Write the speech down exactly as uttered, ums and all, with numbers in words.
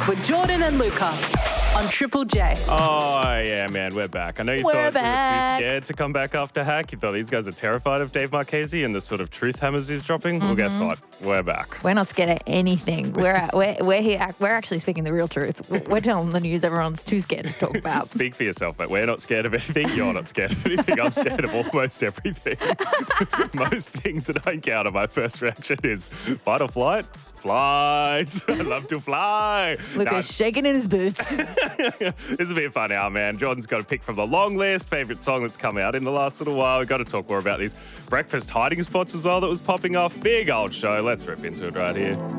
with Jordan and Luca on Triple J. Oh, yeah, man, we're back. I know you We're thought back. we were too scared to come back after Hack. You thought these guys are terrified of Dave Marchese and the sort of truth hammers he's dropping. Well, guess what? We're back. We're not scared of anything. We're we're we're here. We're actually speaking the real truth. We're telling the news everyone's too scared to talk about. Speak for yourself, mate. We're not scared of anything. You're not scared of anything. I'm scared of almost everything. Most things that I encounter, my first reaction is fight or flight. Flight. I love to fly. Luca's Now, shaking in his boots. this will be a fun hour, man. Jordan's got a pick from the long list, favourite song that's come out in the last little while. We've got to talk more about these breakfast hiding spots as well that was popping off. Big old show. Let's rip into it right here.